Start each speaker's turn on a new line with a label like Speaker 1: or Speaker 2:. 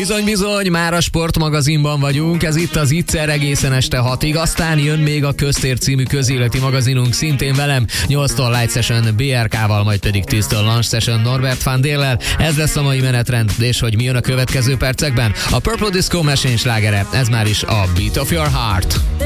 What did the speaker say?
Speaker 1: Bizony, már a sportmagazinban vagyunk, ez itt az Ittszer egészen este 6-ig, aztán jön még a Köztér című közéleti magazinunk, szintén velem, 8-tól Light Session BRK-val, majd pedig 10-től Lunch Session Norbert van Déllel. Ez lesz a mai menetrend, és hogy mi jön a következő percekben? A Purple Disco Machine slágere, ez már is a Beat of Your Heart.